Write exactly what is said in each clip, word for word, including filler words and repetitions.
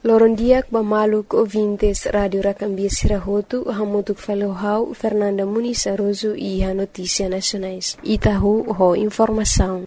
Lorondiak bamaluk ouvintes Radio Racambia Sirahotu, hamutuk falohau Fernanda Muniz Aroso e a Notícia Nacionais. Itahu ho informação.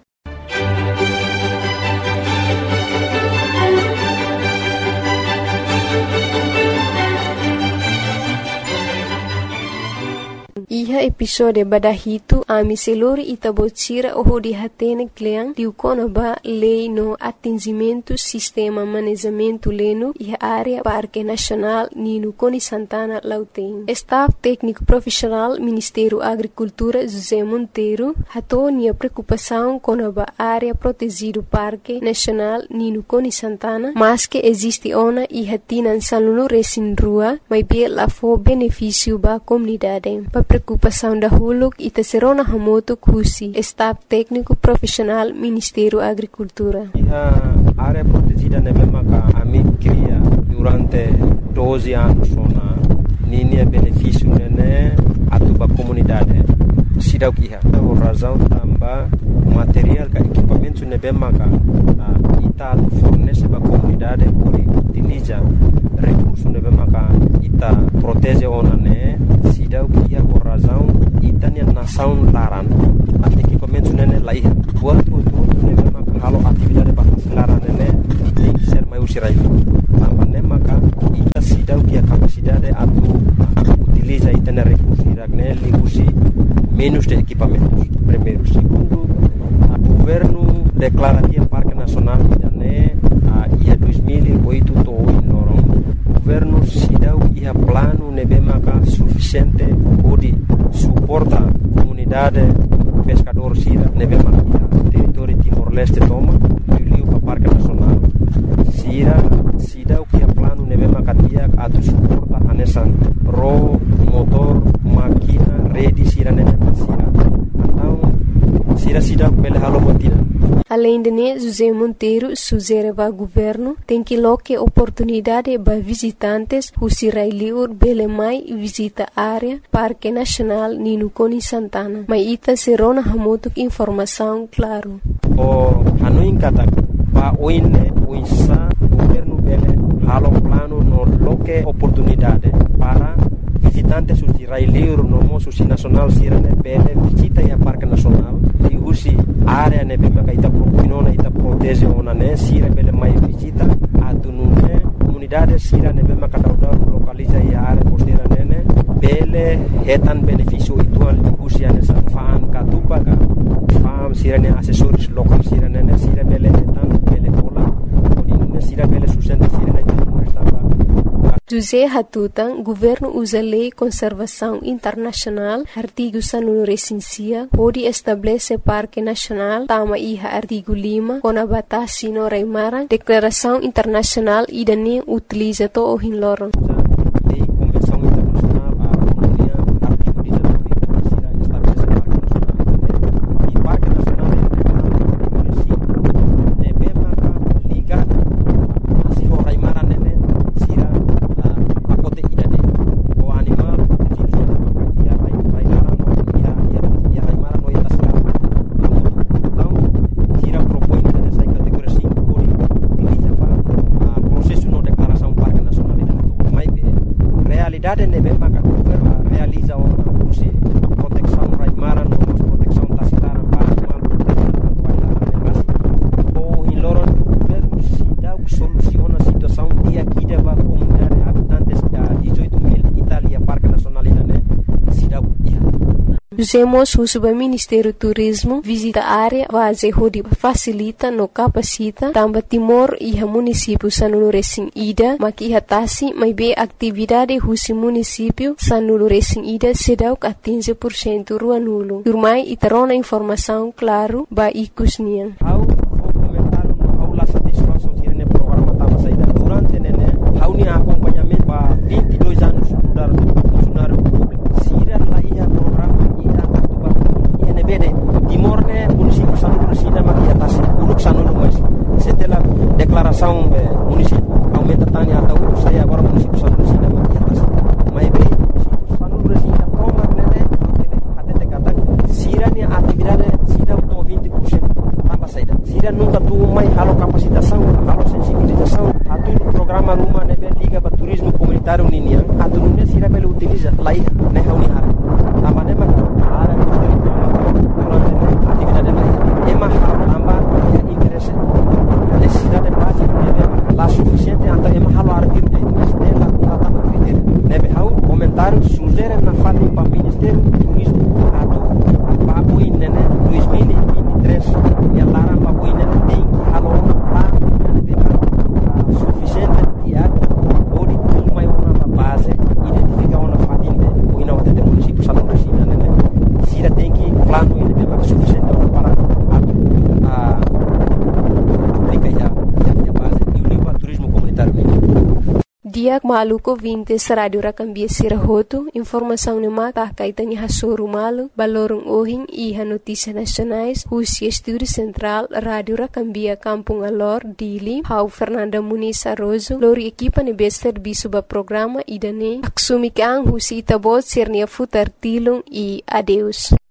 Iha episode badahitu ami seluri itabotira oho di hatene kleang diukona ba lei no atingimento sistema manejamento leno iha área Parque Nacional Nino Coni Santana Lauteng. Staff técnico profissional Ministério Agricultura José Monteiro hatonia preocupação com a área protegido Parque Nacional Nino Coni Santana, mas que existe ona iha tinan salunu resin rua, mas bem lá for benefício ba comunidade. Preocupação da Huluk e Tesserona Hamoto Kusi, staff técnico profissional Ministério da Agricultura. A área protegida na mesma que a mim cria durante doze anos, na linha benefício né a tua comunidade. Sida o que é? Por razão também material que equipamento na mesma que ita fornece para a comunidade por utiliza recursos na mesma que ita protege ona né. Sida o que é por razão ita nia nação laran a equipamento né lá é buat outro né mesma que halo atividade para laran né tem que ser mais usirai também né maka ita sida o que é capacidade a utiliza ita né recursos né ligusi menos de equipamentos. Primeiro, segundo, o governo declara que o Parque Nacional né a dois mil e oito to em Lorong. O governo se dá que é plano nebemaka suficiente para suportar a comunidade pescador sira nebemaka território Timor-Leste toma viu para o Parque Nacional. Sira se dá que é plano nebemaka dia a suportar a nessa ro motor máquina rede sira nebemaka sira. Então sira sida pele halo botina. Além de né, José Monteiro sugere ao governo tem que loque oportunidade para visitantes who sirai liur bele mai visita área Parque Nacional Nino Coni Santana. Mas ita serona hamotuk informação claro. O hanuin kata pa oine oinsa governo bele halo plano no loque oportunidade para visitantes who sirai liur no mo susi nacional sirane bele visita ya Parque Nacional e usi área ne bema ita propinona ita protege ona ne sira bele mai visita atunune comunidade sira ne bema kadauda localiza ya área costeira nene bele hetan benefício ituan usi ane sa fan katupa ka fam sira ne assessores local sira nene sira bele hetan bele kola odinune sira bele sustenta sira ne José Hatutan, governo usa lei conservação internacional, artigo sanunu recensia, pode estabelecer Parque Nacional, tama iha artigo lima, com a batasi no Raimara, declaração internacional e dane utiliza to o hinloron. realiza uma proteção raimara, proteção tacitária para animal, ou em Loron, o governo se dá que soluciona a situação e aqui deva a comunidade habitantes da dezoito mil Itália, Parque Nacional né, se dá Usemos o Subministério do Turismo visita a área base onde facilita no capacita também Timor e o município Sanulu Recém Ida, mas que hatasi mais bem atividade do município Sanulu Recém Ida se dá que atinge por cento rua nulo. Turmai e terona informação claro ba ikusnian. How comentário how la satisfação tira no programa tava saída durante nene how ni acompanhamento para vinte e dois anos mudar funcionário público. Sira lá ia programa Timor ne município Sanulu Resina maki atas uluk Sanulu mas setelah declaração município aumenta tanya atau saya agora município Sanulu Resina maki atas mai be município Sanulu Resina proma nene até kata sira ni atividade sida to vinte por cento tambah saída sira nunca tu mai halo capacitação halo sensibilização atu programa comunitário ninia atu nunia sira pelo utiliza lai ne hauni har tamane ma ara durante atividade lai ema hamba ya interesse necessidade básica deve lá suficiente anta ema halo artigo de mas dela tama critério deve hau comentário sugere na fati para ministério turismo atu papo inene dois mil e vinte e três ya lara papo inene tem que halo lá suficiente dia ori uma uma base identificar uma fatinha o ina wate município salão da China né sira tem que plano ele tem que suficiente para a aplicar já já base e o livro turismo comunitário Dia maluco vinte Radio Rakambia Sirahoto, informação no mata kaitannya hasuru malu, balorong ohin iha notícias nacionais, Rusia Estúdio Central, Radio Rakambia Kampung Alor, Dili, Hau Fernanda Muniz Arrozo, lori equipa ne bester bisuba programa idane, aksumikang Husi Tabot Sirnia Futar Tilung e adeus.